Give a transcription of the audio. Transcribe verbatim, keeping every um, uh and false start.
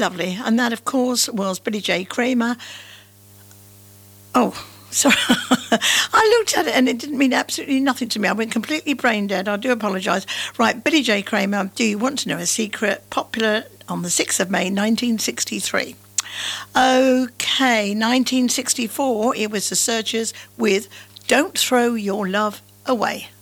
lovely. And that, of course, was Billy J. Kramer. Oh, sorry. I looked at it and it didn't mean absolutely nothing to me. I went completely brain dead. I do apologise. Right, Billy J. Kramer, Do You Want to Know a Secret? Popular on the sixth of May, nineteen sixty-three. Okay, nineteen sixty-four, it was the Searchers with Don't Throw Your Love Away.